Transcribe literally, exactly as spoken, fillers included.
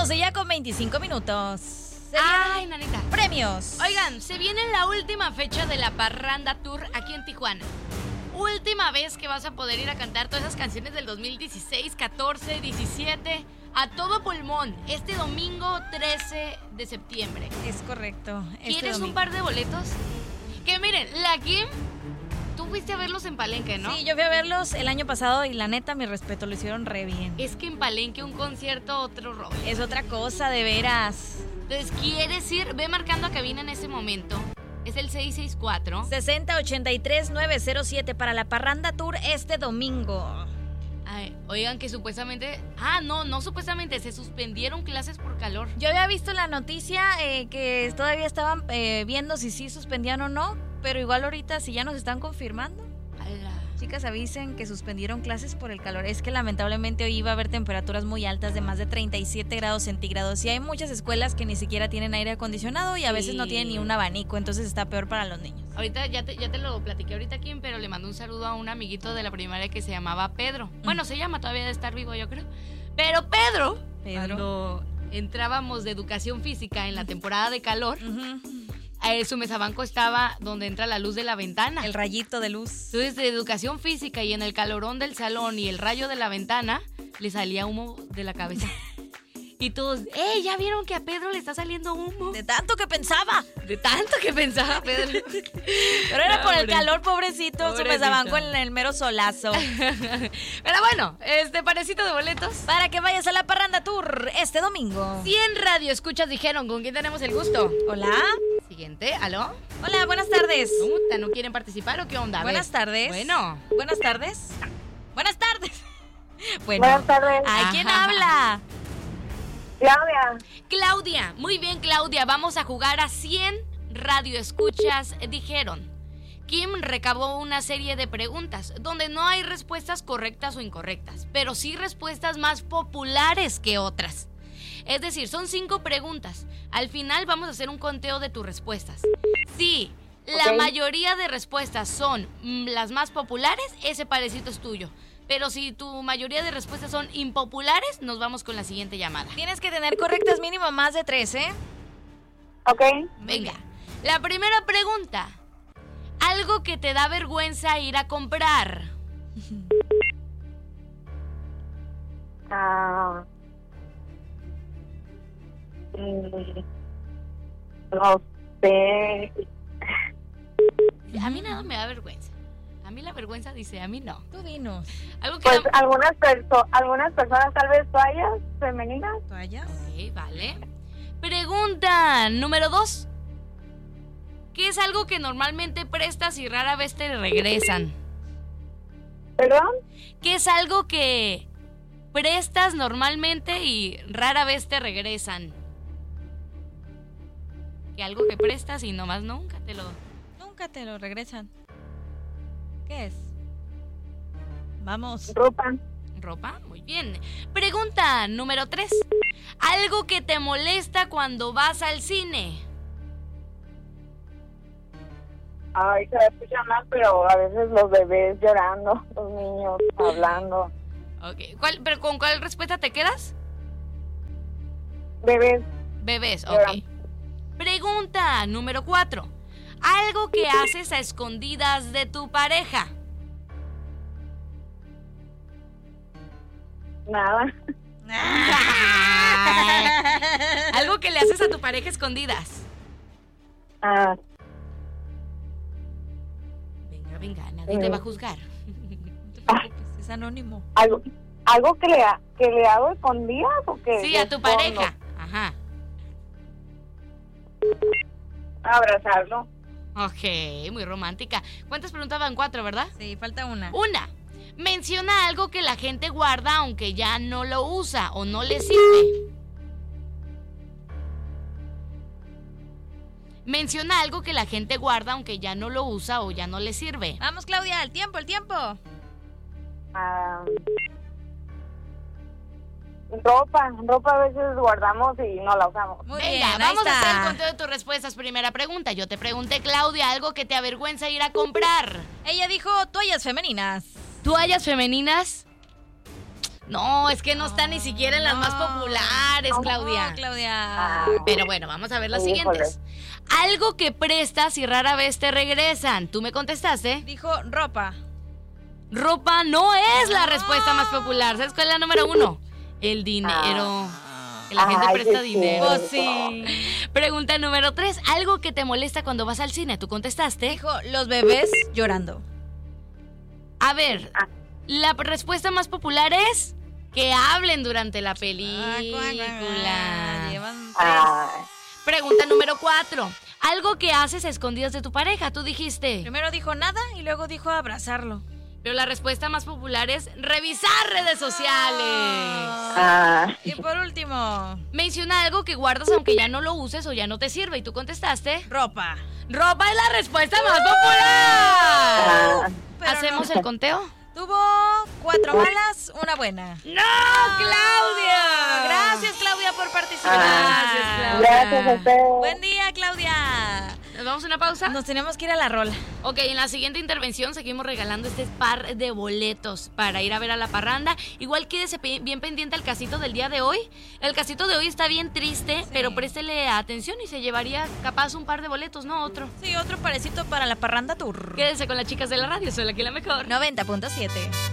doce ya con veinticinco minutos. Ay, nanita. Premios. Oigan, se viene la última fecha de la Parranda Tour aquí en Tijuana. Última vez que vas a poder ir a cantar todas esas canciones del dos mil dieciséis, catorce, diecisiete a todo pulmón, este domingo trece de septiembre. Es correcto. Este ¿Quieres domingo. un par de boletos? Que miren, la Kim, tú fuiste a verlos en Palenque, ¿no? Sí, yo fui a verlos el año pasado y la neta, mi respeto, lo hicieron re bien. Es que en Palenque un concierto, otro rollo. Es otra cosa, de veras. Entonces, ¿quieres ir? Ve marcando a cabina en ese momento. Es el seis seis cuatro. sesenta ochenta y tres nueve cero siete para la Parranda Tour este domingo. Ay, oigan que supuestamente... Ah, no, no supuestamente, se suspendieron clases por calor. Yo había visto la noticia eh, que todavía estaban eh, viendo si sí suspendían o no, pero igual ahorita si ya nos están confirmando. Ala. Chicas, avisen que suspendieron clases por el calor. Es que lamentablemente hoy iba a haber temperaturas muy altas de más de treinta y siete grados centígrados y hay muchas escuelas que ni siquiera tienen aire acondicionado y a veces Sí. no tienen ni un abanico, entonces está peor para los niños. Ahorita ya te, ya te lo platiqué ahorita, Kim, pero le mando un saludo a un amiguito de la primaria que se llamaba Pedro. Bueno, se llama, todavía de estar vivo, yo creo. Pero Pedro, Pedro. cuando entrábamos de educación física en la temporada de calor, Ujú. eh, su mesabanco estaba donde entra la luz de la ventana. El rayito de luz. Entonces, de educación física y en el calorón del salón y el rayo de la ventana, le salía humo de la cabeza. Y todos, ¡eh! ¿Ya vieron que a Pedro le está saliendo humo? De tanto que pensaba. De tanto que pensaba Pedro. Pero era No, por el hombre. calor, pobrecito, su Pobrecito. mesabanco en el mero solazo. Pero bueno, este parecito de boletos. Para que vayas a la Parranda Tour este domingo. cien radio escuchas dijeron, ¿con quién tenemos el gusto? Hola. Siguiente, ¿aló? Hola, buenas tardes. Puta, ¿no quieren participar o qué onda? A Buenas ver. tardes. Bueno. Buenas tardes. Buenas tardes. Bueno. Buenas tardes. Ay, ¿quién Ajá. habla? Claudia. Claudia, muy bien, Claudia, vamos a jugar a cien radio escuchas dijeron. Kim recabó una serie de preguntas donde no hay respuestas correctas o incorrectas, pero sí respuestas más populares que otras. Es decir, son cinco preguntas. Al final vamos a hacer un conteo de tus respuestas. Si la Ok. mayoría de respuestas son mm, las más populares, ese parecito es tuyo. Pero si tu mayoría de respuestas son impopulares, nos vamos con la siguiente llamada. Tienes que tener correctas mínimo más de tres, ¿eh? Ok. Venga, la primera pregunta. Algo que te da vergüenza ir a comprar. Ah, mm, no sé. A mí nada me da vergüenza. A mí la vergüenza dice, a mí no. Tú dinos. Algo que Pues da... algunas, perso- algunas personas tal vez toallas femeninas. ¿Toallas? Ok, vale. Pregunta número dos. ¿Qué es algo que normalmente prestas y rara vez te regresan? ¿Perdón? ¿Qué es algo que prestas normalmente y rara vez te regresan? Que algo que prestas y nomás nunca te lo... Nunca te lo regresan. ¿Qué es? Vamos. Ropa. ¿Ropa? Muy bien. Pregunta número tres. Algo que te molesta cuando vas al cine. Ay, se escucha mal, pero a veces los bebés llorando, los niños hablando. Ok. ¿Cuál, pero ¿con cuál respuesta te quedas? Bebés. Bebés, Lloran. ok. Pregunta número cuatro. Algo que haces a escondidas de tu pareja. Nada. Algo que le haces a tu pareja a escondidas. Ah, Venga, venga, nadie te va a juzgar. No te preocupes, es anónimo. algo, algo que le, ha- que le hago escondidas o que Sí, le a tu escondo? pareja. Ajá. Abrazarlo. Ok, muy romántica. ¿Cuántas preguntas van? Cuatro, ¿verdad? Sí, falta una. Una. Menciona algo que la gente guarda aunque ya no lo usa o no le sirve. Menciona algo que la gente guarda aunque ya no lo usa o ya no le sirve. Vamos, Claudia, el tiempo, el tiempo. Ah, ropa. Ropa a veces guardamos y no la usamos. Muy Venga, bien, ahí vamos a está. hacer el conteo de tus respuestas. Primera pregunta. Yo te pregunté, Claudia, algo que te avergüenza ir a comprar. Ella dijo toallas femeninas. ¿Toallas femeninas? No, es que no está ni siquiera en las No. más populares, Claudia. No, Claudia. Ah. Pero bueno, vamos a ver las Híjole. siguientes. Algo que prestas y rara vez te regresan. ¿Tú me contestaste? Dijo ropa. Ropa no es la respuesta más popular. ¿Sabes cuál es la número uno? El dinero. Que la gente Ay, presta qué dinero. Pues sí. Pregunta número tres. Algo que te molesta cuando vas al cine. ¿Tú contestaste? Dijo los bebés llorando. A ver, Ah. la respuesta más popular es que hablen durante la Ah, película. Llevan tres. Ah, Pregunta número cuatro. Algo que haces a escondidas de tu pareja. Tú dijiste. Primero dijo nada y luego dijo abrazarlo. Pero la respuesta más popular es revisar redes sociales. ah, Y por último, Menciona algo que guardas aunque ya no lo uses o ya no te sirve. Y tú contestaste. ropa. Ropa es la respuesta más popular. ah. Pero ¿Hacemos no. el conteo? Tuvo cuatro malas, una buena. ¡No, Claudia! Gracias, Claudia, por participar. Gracias, Claudia. Gracias a ustedes. Buen día, Claudia. ¿Nos vamos a una pausa? Nos tenemos que ir a la rola. Ok, en la siguiente intervención seguimos regalando este par de boletos para ir a ver a la parranda. Igual quédese pe- bien pendiente al casito del día de hoy. El casito de hoy está bien triste, Sí. pero préstele atención y se llevaría capaz un par de boletos, no otro. Sí, otro parecito para la parranda tour. Quédese con las chicas de la radio, soy la que la mejor. noventa punto siete.